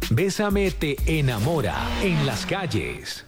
Bésame te enamora en las calles.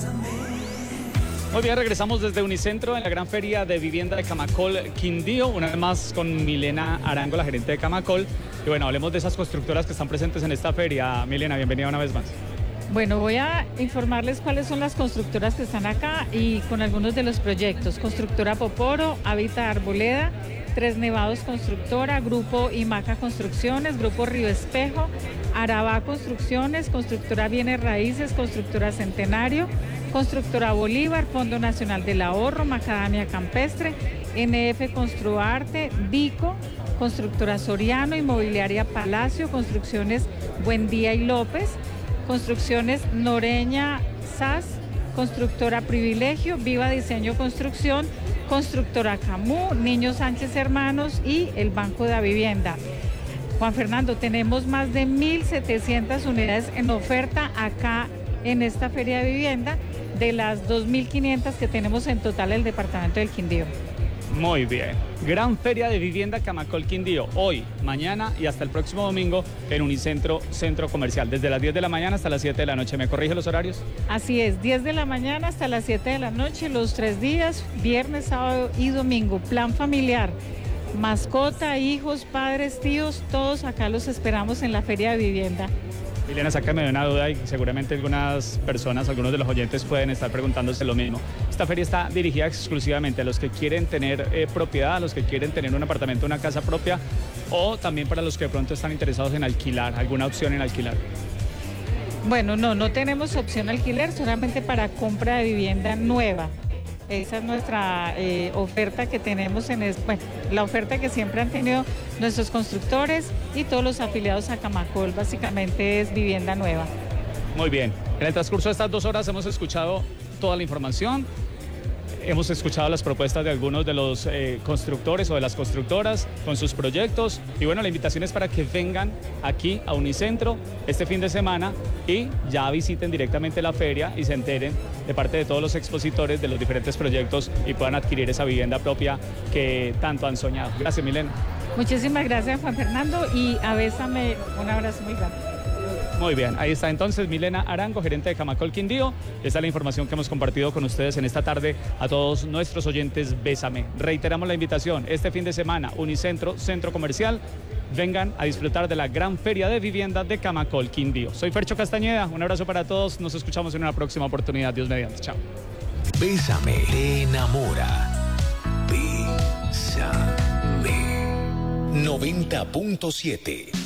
Muy bien, regresamos desde Unicentro en la gran feria de vivienda de Camacol, Quindío, una vez más con Milena Arango, la gerente de Camacol. Y bueno, hablemos de esas constructoras que están presentes en esta feria. Milena, bienvenida una vez más. Bueno, voy a informarles cuáles son las constructoras que están acá y con algunos de los proyectos. Constructora Poporo, Habita Arboleda, Tres Nevados Constructora, Grupo Imaca Construcciones, Grupo Río Espejo, Arabá Construcciones, Constructora Bienes Raíces, Constructora Centenario, Constructora Bolívar, Fondo Nacional del Ahorro, Macadamia Campestre, NF Construarte, Vico, Constructora Soriano, Inmobiliaria Palacio, Construcciones Buendía y López, Construcciones Noreña SAS, Constructora Privilegio, Viva Diseño Construcción, Constructora Camú, Niños Sánchez Hermanos y el Banco de la Vivienda. Juan Fernando, tenemos más de 1.700 unidades en oferta acá en esta feria de vivienda, de las 2.500 que tenemos en total en el departamento del Quindío. Muy bien. Gran feria de vivienda Camacol Quindío, hoy, mañana y hasta el próximo domingo en Unicentro Centro Comercial, desde las 10 de la mañana hasta las 7 de la noche. ¿Me corrige los horarios? Así es, 10 de la mañana hasta las 7 de la noche, los 3 días, viernes, sábado y domingo. Plan familiar, mascota, hijos, padres, tíos, todos acá los esperamos en la feria de vivienda. Milena, sácame de una duda y seguramente algunas personas, algunos de los oyentes pueden estar preguntándose lo mismo. Esta feria está dirigida exclusivamente a los que quieren tener propiedad, a los que quieren tener un apartamento, una casa propia, o también para los que de pronto están interesados en alquilar, alguna opción en alquilar. Bueno, no tenemos opción alquiler, solamente para compra de vivienda nueva. Esa es nuestra oferta que tenemos la oferta que siempre han tenido nuestros constructores y todos los afiliados a Camacol, básicamente es vivienda nueva. Muy bien, en el transcurso de estas 2 horas hemos escuchado toda la información, hemos escuchado las propuestas de algunos de los constructores o de las constructoras con sus proyectos y bueno, la invitación es para que vengan aquí a Unicentro este fin de semana y ya visiten directamente la feria y se enteren de parte de todos los expositores de los diferentes proyectos y puedan adquirir esa vivienda propia que tanto han soñado. Gracias, Milena. Muchísimas gracias, Juan Fernando, y a Bésame un abrazo muy grande. Muy bien, ahí está entonces Milena Arango, gerente de Camacol Quindío. Esta es la información que hemos compartido con ustedes en esta tarde a todos nuestros oyentes Bésame. Reiteramos la invitación, este fin de semana, Unicentro, Centro Comercial, vengan a disfrutar de la gran feria de vivienda de Camacol Quindío. Soy Fercho Castañeda, un abrazo para todos, nos escuchamos en una próxima oportunidad, Dios mediante, chao. Bésame te enamora. Bésame. 90.7